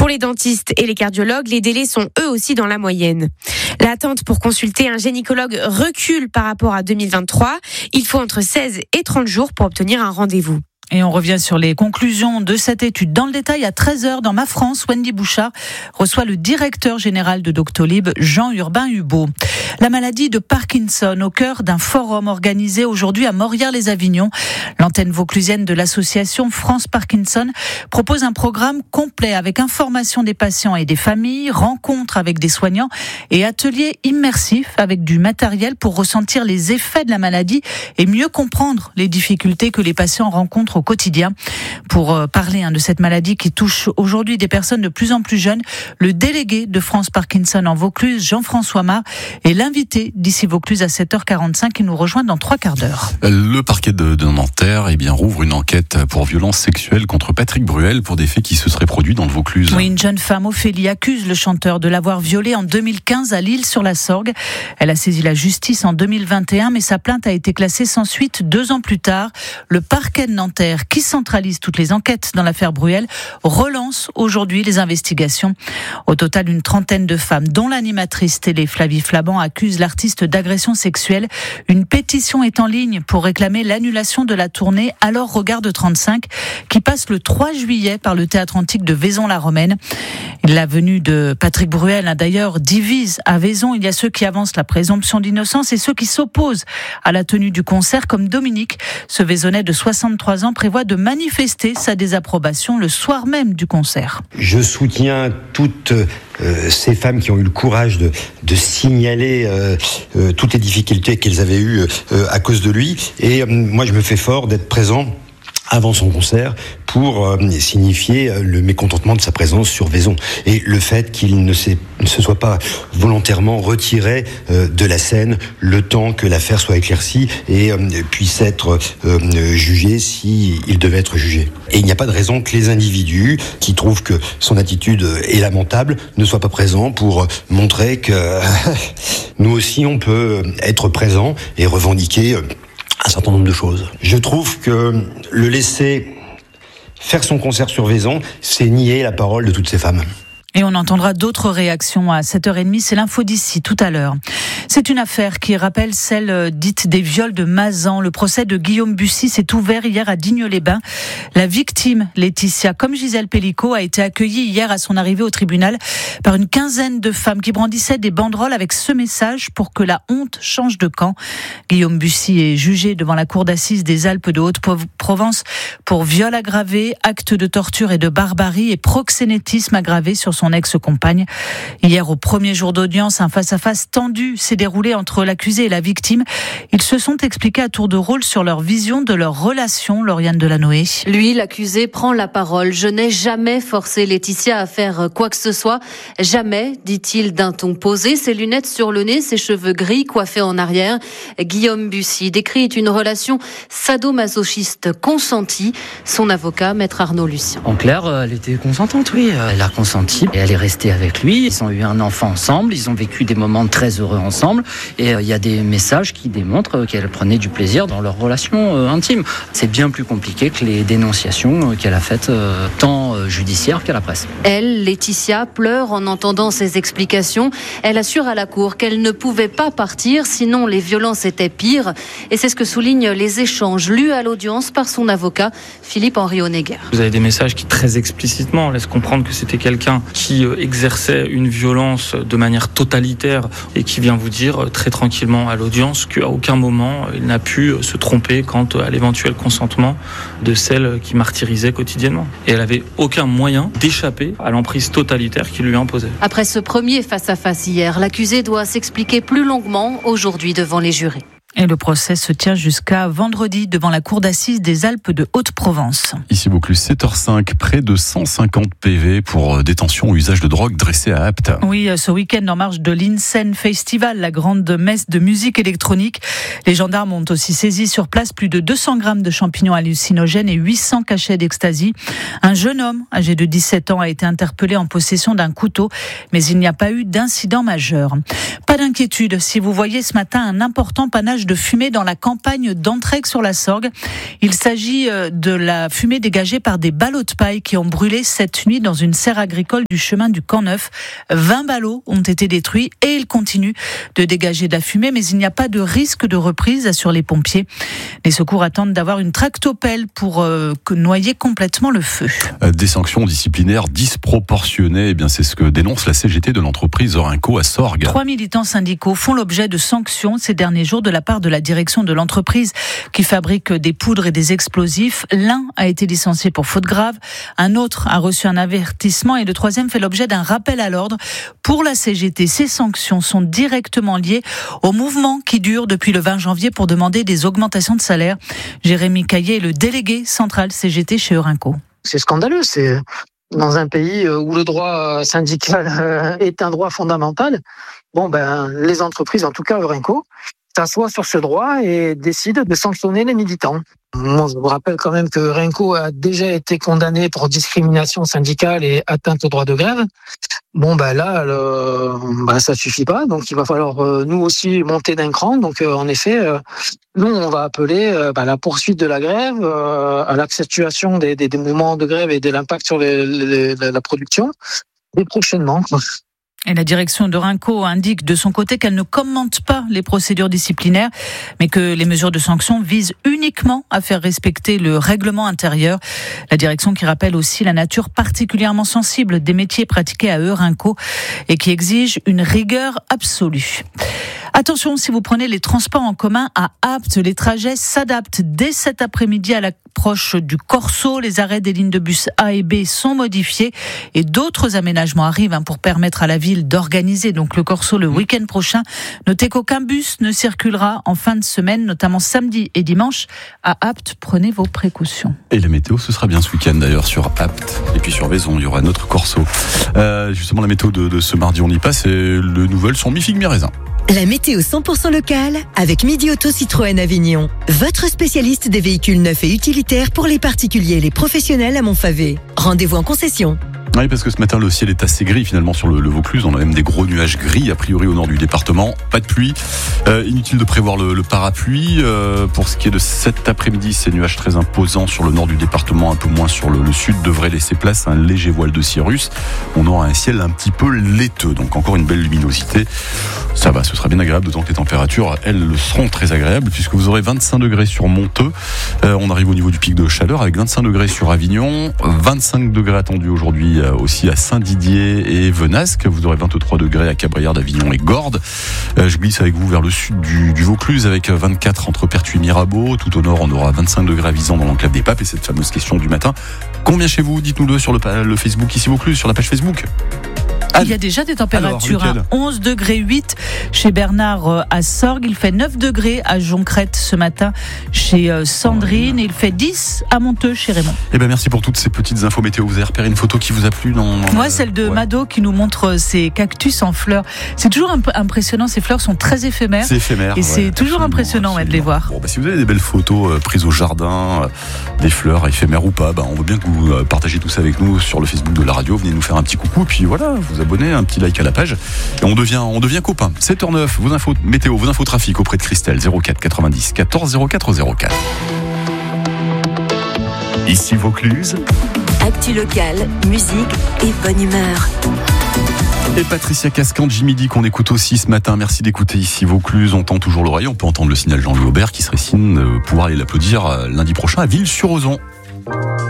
Pour les dentistes et les cardiologues, les délais sont eux aussi dans la moyenne. L'attente pour consulter un gynécologue recule par rapport à 2023. Il faut entre 16 et 30 jours pour obtenir un rendez-vous. Et on revient sur les conclusions de cette étude. Dans le détail, à 13h, dans Ma France, Wendy Bouchard reçoit le directeur général de Doctolib, Jean-Urbain Hubaut. La maladie de Parkinson au cœur d'un forum organisé aujourd'hui à Morières-les-Avignon. L'antenne vauclusienne de l'association France Parkinson propose un programme complet avec information des patients et des familles, rencontres avec des soignants et ateliers immersifs avec du matériel pour ressentir les effets de la maladie et mieux comprendre les difficultés que les patients rencontrent au quotidien. Pour parler de cette maladie qui touche aujourd'hui des personnes de plus en plus jeunes, le délégué de France Parkinson en Vaucluse, Jean-François Marc, est l'invité d'ici Vaucluse à 7h45. Il nous rejoint dans 3 quarts d'heure. Le parquet de Nanterre rouvre une enquête pour violence sexuelle contre Patrick Bruel pour des faits qui se seraient produits dans le Vaucluse. Oui, une jeune femme, Ophélie, accuse le chanteur de l'avoir violée en 2015 à L'Isle-sur-la-Sorgue. Elle a saisi la justice en 2021, mais sa plainte a été classée sans suite 2 ans plus tard. Le parquet de Nanterre, qui centralise toutes les enquêtes dans l'affaire Bruel, relance aujourd'hui les investigations. Au total, une trentaine de femmes, dont l'animatrice télé Flavie Flabant, accuse l'artiste d'agression sexuelle. Une pétition est en ligne pour réclamer l'annulation de la tournée Alors Regarde 35, qui passe le 3 juillet par le théâtre antique de Vaison-la-Romaine. La venue de Patrick Bruel, d'ailleurs, divise à Vaison. Il y a ceux qui avancent la présomption d'innocence et ceux qui s'opposent à la tenue du concert, comme Dominique. Ce Vaisonnais de 63 ans prévoit de manifester sa désapprobation le soir même du concert. Je soutiens toutes ces femmes qui ont eu le courage de signaler toutes les difficultés qu'elles avaient eues à cause de lui. Et moi, je me fais fort d'être présent avant son concert pour signifier le mécontentement de sa présence sur Vaison et le fait qu'il ne se soit pas volontairement retiré de la scène le temps que l'affaire soit éclaircie et puisse être jugé s'il devait être jugé. Et il n'y a pas de raison que les individus qui trouvent que son attitude est lamentable ne soient pas présents pour montrer que nous aussi on peut être présents et revendiquer un certain nombre de choses. Je trouve que le laisser faire son concert sur Vaison, c'est nier la parole de toutes ces femmes. Et on entendra d'autres réactions à 7h30, c'est l'info d'ici tout à l'heure. C'est une affaire qui rappelle celle dite des viols de Mazan. Le procès de Guillaume Bussy s'est ouvert hier à Digne-les-Bains. La victime, Laetitia, comme Gisèle Pellicot, a été accueillie hier à son arrivée au tribunal par une quinzaine de femmes qui brandissaient des banderoles avec ce message pour que la honte change de camp. Guillaume Bussy est jugé devant la cour d'assises des Alpes de Haute-Provence pour viol aggravé, acte de torture et de barbarie et proxénétisme aggravé sur son ex-compagne. Hier, au premier jour d'audience, un face-à-face tendu s'est déroulé entre l'accusé et la victime. Ils se sont expliqués à tour de rôle sur leur vision de leur relation, Lauriane Delanoë. Lui, l'accusé, prend la parole. « Je n'ai jamais forcé Laetitia à faire quoi que ce soit. Jamais, dit-il d'un ton posé, ses lunettes sur le nez, ses cheveux gris coiffés en arrière. » Guillaume Bussy décrit une relation sadomasochiste consentie. Son avocat, maître Arnaud Lucien. En clair, elle était consentante, oui. Elle a consenti et elle est restée avec lui. Ils ont eu un enfant ensemble, ils ont vécu des moments très heureux ensemble et il y a des messages qui démontrent qu'elle prenait du plaisir dans leur relation intime. C'est bien plus compliqué que les dénonciations qu'elle a faites tant judiciaires qu'à la presse. Elle, Laetitia, pleure en entendant ces explications. Elle assure à la cour qu'elle ne pouvait pas partir, sinon les violences étaient pires. Et c'est ce que soulignent les échanges lus à l'audience par son avocat, Philippe-Henri Honegger. Vous avez des messages qui très explicitement laissent comprendre que c'était quelqu'un qui exerçait une violence de manière totalitaire et qui vient vous dire très tranquillement à l'audience qu'à aucun moment il n'a pu se tromper quant à l'éventuel consentement de celle qui martyrisait quotidiennement. Et elle avait aucun moyen d'échapper à l'emprise totalitaire qui lui imposait. Après ce premier face-à-face hier, l'accusé doit s'expliquer plus longuement aujourd'hui devant les jurés. Et le procès se tient jusqu'à vendredi devant la cour d'assises des Alpes de Haute-Provence. Ici Vaucluse, 7h05, près de 150 PV pour détention ou usage de drogue dressés à Apt. Oui, ce week-end en marge de l'Insen Festival, la grande messe de musique électronique. Les gendarmes ont aussi saisi sur place plus de 200 grammes de champignons hallucinogènes et 800 cachets d'ecstasy. Un jeune homme âgé de 17 ans a été interpellé en possession d'un couteau, mais il n'y a pas eu d'incident majeur. Pas d'inquiétude si vous voyez ce matin un important panache de fumée dans la campagne d'Entraigues-sur-la-Sorgue. Il s'agit de la fumée dégagée par des ballots de paille qui ont brûlé cette nuit dans une serre agricole du chemin du Camp Neuf. 20 ballots ont été détruits et ils continuent de dégager de la fumée, mais il n'y a pas de risque de reprise, assurent les pompiers. Les secours attendent d'avoir une tractopelle pour noyer complètement le feu. Des sanctions disciplinaires disproportionnées, eh bien c'est ce que dénonce la CGT de l'entreprise Orenco à Sorgues. 3 militants syndicaux font l'objet de sanctions ces derniers jours de la part de la direction de l'entreprise qui fabrique des poudres et des explosifs. L'un a été licencié pour faute grave, un autre a reçu un avertissement et le troisième fait l'objet d'un rappel à l'ordre. Pour la CGT, ces sanctions sont directement liées au mouvement qui dure depuis le 20 janvier pour demander des augmentations de salaire. Jérémy Caillé est le délégué central CGT chez Orenco. C'est scandaleux, c'est dans un pays où le droit syndical est un droit fondamental. Les entreprises, en tout cas Orenco, s'assoient sur ce droit et décident de sanctionner les militants. Moi, je vous rappelle quand même que Orenco a déjà été condamné pour discrimination syndicale et atteinte au droit de grève. Ça suffit pas. Donc, il va falloir nous aussi monter d'un cran. Donc, en effet, nous, on va appeler la poursuite de la grève, à l'accentuation des mouvements de grève et de l'impact sur la production, et prochainement. Et la direction d'Orenco indique de son côté qu'elle ne commente pas les procédures disciplinaires, mais que les mesures de sanction visent uniquement à faire respecter le règlement intérieur. La direction qui rappelle aussi la nature particulièrement sensible des métiers pratiqués à Orenco et qui exige une rigueur absolue. Attention, si vous prenez les transports en commun à Apt, les trajets s'adaptent dès cet après-midi à l'approche du Corso. Les arrêts des lignes de bus A et B sont modifiés et d'autres aménagements arrivent pour permettre à la ville d'organiser donc le Corso le week-end prochain. Notez qu'aucun bus ne circulera en fin de semaine, notamment samedi et dimanche. À Apt, prenez vos précautions. Et la météo, ce sera bien ce week-end d'ailleurs sur Apt et puis sur Vaison, il y aura notre Corso. Justement, la météo de ce mardi, on y passe et le nouvelle sont mi-figue, mi-raisin. La météo 100% locale avec Midi Auto Citroën Avignon. Votre spécialiste des véhicules neufs et utilitaires pour les particuliers et les professionnels à Montfavet. Rendez-vous en concession. Oui, parce que ce matin, le ciel est assez gris finalement sur le Vaucluse. On a même des gros nuages gris, a priori, au nord du département. Pas de pluie. Inutile de prévoir le parapluie. Pour ce qui est de cet après-midi, ces nuages très imposants sur le nord du département, un peu moins sur le sud, devraient laisser place à un léger voile de cirrus. On aura un ciel un petit peu laiteux, donc encore une belle luminosité. Ça va, ce sera bien agréable, d'autant que les températures, elles, seront très agréables, puisque vous aurez 25 degrés sur Monteux. On arrive au niveau du pic de chaleur, avec 25 degrés sur Avignon, 25 degrés attendus aujourd'hui aussi à Saint-Didier et Venasque. Vous aurez 23 degrés à Cabrières d'Avignon et Gordes. Je glisse avec vous vers le sud du Vaucluse, avec 24 entre Pertuis et Mirabeau. Tout au nord, on aura 25 degrés à Visan dans l'enclave des Papes. Et cette fameuse question du matin, combien chez vous? Dites-nous-le sur le Facebook ici Vaucluse, sur la page Facebook. Il y a déjà des températures. 11 degrés 8 chez Bernard à Sorgues. Il fait 9 degrés à Joncrête ce matin chez Sandrine. Et il fait 10 à Monteux chez Raymond. Merci pour toutes ces petites infos météo. Vous avez repéré une photo qui vous a plu celle de Mado qui nous montre ses cactus en fleurs. C'est toujours un peu impressionnant. Ces fleurs sont très éphémères. C'est éphémère. Et c'est toujours impressionnant de les voir. Si vous avez des belles photos prises au jardin, des fleurs éphémères ou pas, on veut bien que vous partagez tout ça avec nous sur le Facebook de la radio. Venez nous faire un petit coucou. Puis voilà, vous abonnez, un petit like à la page. Et on devient copains. 7h09, vos infos météo, vos infos trafic auprès de Christelle, 04 90 14 04 04. Ici Vaucluse. Actu locale, musique et bonne humeur. Et Patricia Cascandji midi qu'on écoute aussi ce matin. Merci d'écouter ici Vaucluse. On tend toujours l'oreille. On peut entendre le signal Jean-Louis Aubert qui serait signe de pouvoir aller l'applaudir lundi prochain à Ville-sur-Ozon.